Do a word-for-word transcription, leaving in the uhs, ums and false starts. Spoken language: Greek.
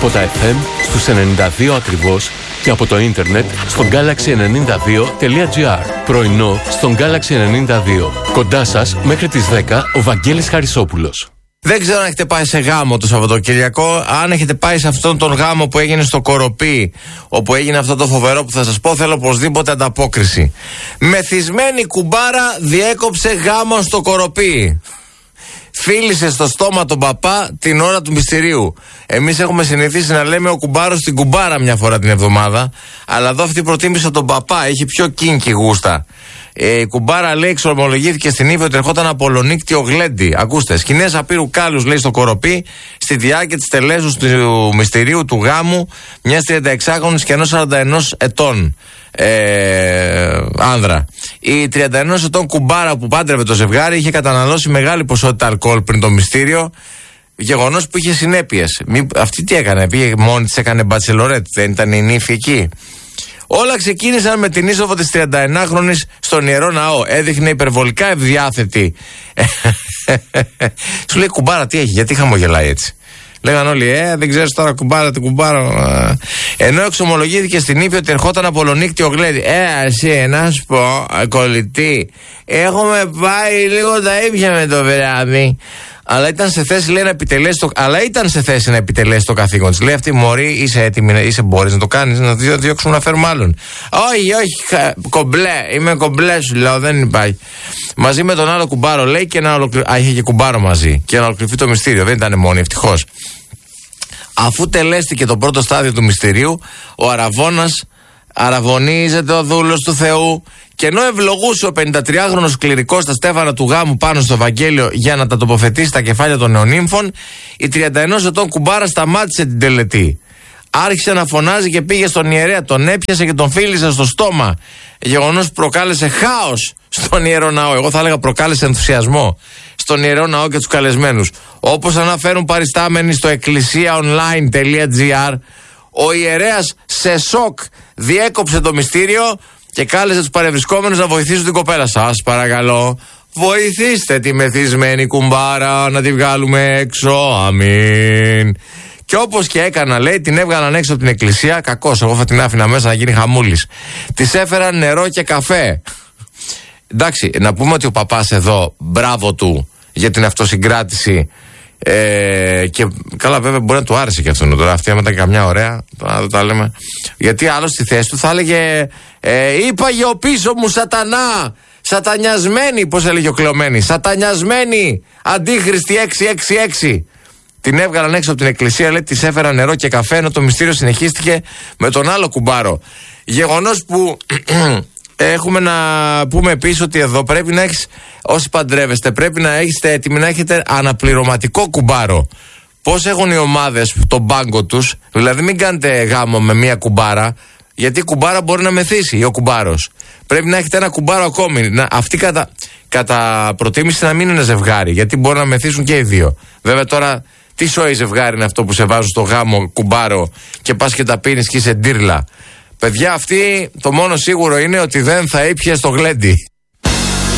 Από τα εφ εμ στους ενενήντα δύο ακριβώς και από το ίντερνετ στο γκάλαξι ενενήντα δύο τελεία τζι άρ. Πρωινό στον Γκάλαξι ενενήντα δύο. Κοντά σας μέχρι τις δέκα ο Βαγγέλης Χαρισόπουλος. Δεν ξέρω αν έχετε πάει σε γάμο το Σαββατοκύριακο. Αν έχετε πάει σε αυτόν τον γάμο που έγινε στο Κοροπή, όπου έγινε αυτό το φοβερό που θα σας πω, θέλω οπωσδήποτε ανταπόκριση. Μεθυσμένη κουμπάρα διέκοψε γάμο στο Κοροπή. Φίλησε στο στόμα τον παπά την ώρα του μυστηρίου. Εμείς έχουμε συνηθίσει να λέμε ο κουμπάρος στην κουμπάρα μια φορά την εβδομάδα. Αλλά εδώ αυτή προτίμησε τον παπά, έχει πιο κίνκι γούστα. Ε, η κουμπάρα, λέει, εξορμολογήθηκε στην Ήβη ότι ερχόταν από Λονίκτιο Γλέντι. Ακούστε, σκηνές απείρου κάλους, λέει, στο Κοροπή, στη διάρκεια της τελέσεως του μυστηρίου του γάμου μιας τριανταεξάχρονης και ενός σαράντα ενός ετών ε, άνδρα. Η τριάντα ενός ετών κουμπάρα που πάντρευε το ζευγάρι είχε καταναλώσει μεγάλη ποσότητα αλκοόλ πριν το μυστήριο. Γεγονός που είχε συνέπειες. Μη, αυτή τι έκανε, πήγε μόνη της, έκανε μπατσελορέτ, δεν ήταν η νύφη εκεί. Όλα ξεκίνησαν με την είσοδο της τριανταενάχρονης στον Ιερό Ναό. Έδειχνε υπερβολικά ευδιάθετη. Σου λέει, κουμπάρα τι έχει, γιατί χαμογελάει έτσι. Λέγαν όλοι, ε, δεν ξέρεις τώρα κουμπάρα, την κουμπάρα. Ενώ εξομολογήθηκε στην Ήφη ότι ερχόταν από Λονίκτιο Γλέντι. Ε, εσύ, να σου πω, κολλητή, έχουμε πάει λίγο τα ήπια με το βράδυ. Αλλά ήταν σε θέση, λέει, να επιτελέσει το, αλλά ήταν σε θέση να επιτελέσει το καθήκον της. Λέει αυτή, μωρή, είσαι έτοιμη, είσαι, μπορείς να το κάνεις, να το διώξουμε να φέρουμε άλλον. Όχι, όχι, κομπλέ, είμαι κομπλέ, σου λέω, δεν υπάρχει. Μαζί με τον άλλο κουμπάρο, λέει, και να ολοκληρωθεί. Α, είχε και κουμπάρο μαζί. Και να ολοκληρωθεί το μυστήριο. Δεν ήταν μόνοι, ευτυχώς. Αφού τελέστηκε το πρώτο στάδιο του μυστηρίου, ο Αραβώνας αραβωνίζεται ο δούλος του Θεού. Και ενώ ευλογούσε ο πενηντατριάχρονος κληρικός τα στέφανα του γάμου πάνω στο Ευαγγέλιο για να τα τοποθετήσει στα κεφάλια των νεονύμφων, η τριάντα ενός ετών κουμπάρα σταμάτησε την τελετή. Άρχισε να φωνάζει και πήγε στον ιερέα, τον έπιασε και τον φίλησε στο στόμα. Γεγονός που προκάλεσε χάος στον Ιερό Ναό. Εγώ θα έλεγα προκάλεσε ενθουσιασμό στον Ιερό Ναό και τους καλεσμένους. Όπως αναφέρουν παριστάμενοι στο εκκλησία online τελεία τζι άρ, ο ιερέας σε σοκ διέκοψε το μυστήριο και κάλεσε τους παρευρισκόμενους να βοηθήσουν την κοπέλα. Σας παρακαλώ, βοηθήστε τη μεθυσμένη κουμπάρα να τη βγάλουμε έξω. Αμήν. Και όπως και έκανα, λέει, την έβγαλαν έξω από την εκκλησία. Κακώς, εγώ θα την άφηνα μέσα να γίνει χαμούλης. Της έφεραν νερό και καφέ. Εντάξει, να πούμε ότι ο παπάς εδώ, μπράβο του για την αυτοσυγκράτηση. Ε, και καλά, βέβαια, μπορεί να του άρεσε και αυτόν τώρα. Αυτή άμα ήταν καμιά ωραία, τώρα τα λέμε. Γιατί άλλο στη θέση του θα έλεγε ε, είπαγε ο πίσω μου σατανά, σατανιασμένη, πώς έλεγε ο Κλεωμένη, σατανιασμένη, αντίχριστη έξι έξι έξι. Την έβγαλαν έξω από την εκκλησία, λέει, της έφεραν νερό και καφέ, ενώ το μυστήριο συνεχίστηκε με τον άλλο κουμπάρο. Γεγονός που έχουμε να πούμε επίσης ότι εδώ πρέπει να έχεις, όσοι παντρεύεστε, πρέπει να έχετε έτοιμοι να έχετε αναπληρωματικό κουμπάρο. Πώς έχουν οι ομάδες τον πάγκο τους, δηλαδή μην κάνετε γάμο με μία κουμπάρα, γιατί η κουμπάρα μπορεί να μεθύσει ή ο κουμπάρος. Πρέπει να έχετε ένα κουμπάρο ακόμη. Να, αυτή κατά, κατά προτίμηση να μην είναι ζευγάρι, γιατί μπορεί να μεθύσουν και οι δύο. Βέβαια τώρα, τι σοϊ ζευγάρι είναι αυτό που σε βάζουν στο γάμο κουμπάρο και πας και τα πίνεις και είσαι ντύρλα. Παιδιά, αυτή το μόνο σίγουρο είναι ότι δεν θα ήπιε στο Γλέντι.